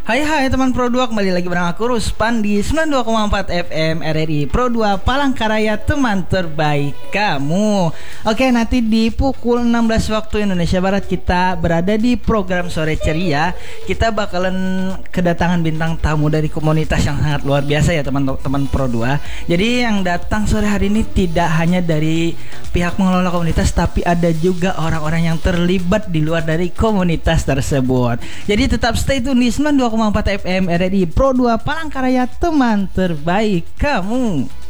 Hai teman Pro 2, kembali lagi bareng aku Ruspan di 92,4 FM RRI Pro 2 Palangkaraya, teman terbaik kamu. Oke, nanti di pukul 16 waktu Indonesia Barat kita berada di program Sore Ceria. Kita bakalan kedatangan bintang tamu dari komunitas yang sangat luar biasa ya teman-teman Pro 2. Jadi yang datang sore hari ini tidak hanya dari pihak pengelola komunitas, tapi ada juga orang-orang yang terlibat di luar dari komunitas tersebut. Jadi tetap stay tune di 92,4 FM RRI Pro 2 Palangkaraya, teman terbaik kamu.